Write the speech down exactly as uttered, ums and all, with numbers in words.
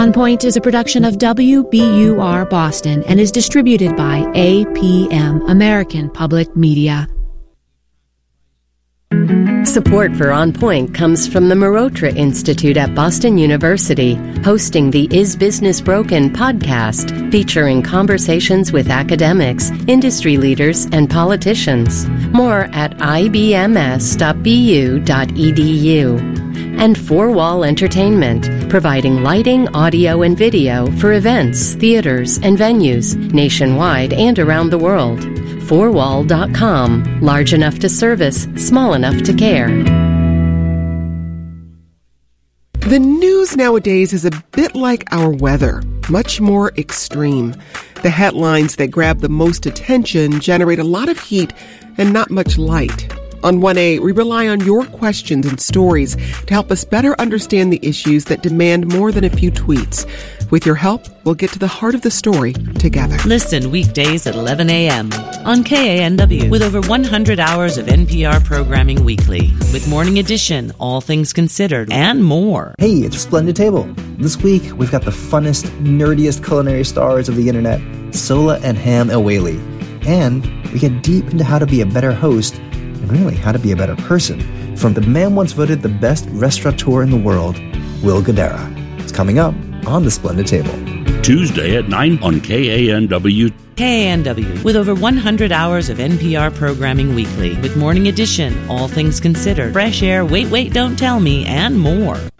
On Point is a production of W B U R Boston and is distributed by A P M, American Public Media. Support for On Point comes from the Marotra Institute at Boston University, hosting the Is Business Broken podcast, featuring conversations with academics, industry leaders, and politicians. More at I B M S dot B U dot E D U. And Four Wall Entertainment, providing lighting, audio, and video for events, theaters, and venues nationwide and around the world. four wall dot com. Large enough to service, small enough to care. The news nowadays is a bit like our weather, much more extreme. The headlines that grab the most attention generate a lot of heat and not much light. On one A, we rely on your questions and stories to help us better understand the issues that demand more than a few tweets. With your help, we'll get to the heart of the story together. Listen weekdays at eleven a.m. on K A N W with over one hundred hours of N P R programming weekly, with Morning Edition, All Things Considered, and more. Hey, it's Splendid Table. This week, we've got the funnest, nerdiest culinary stars of the internet, Sola and Ham Awali. And we get deep into how to be a better host and really how to be a better person from the man once voted the best restaurateur in the world, Will Guidara. It's coming up on the Splendid Table. Tuesday at nine on K A N W. K A N W, with over one hundred hours of N P R programming weekly, with Morning Edition, All Things Considered, Fresh Air, Wait, Wait, Don't Tell Me, and more.